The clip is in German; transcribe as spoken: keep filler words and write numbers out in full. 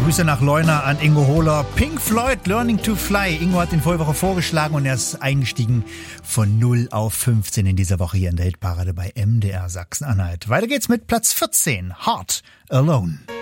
Grüße nach Leuna an Ingo Hohler. Pink Floyd, Learning to Fly. Ingo hat den vorige Woche vorgeschlagen und er ist eingestiegen von null auf fünfzehn in dieser Woche hier in der Hitparade bei M D R Sachsen-Anhalt. Weiter geht's mit Platz vierzehn. Heart Alone.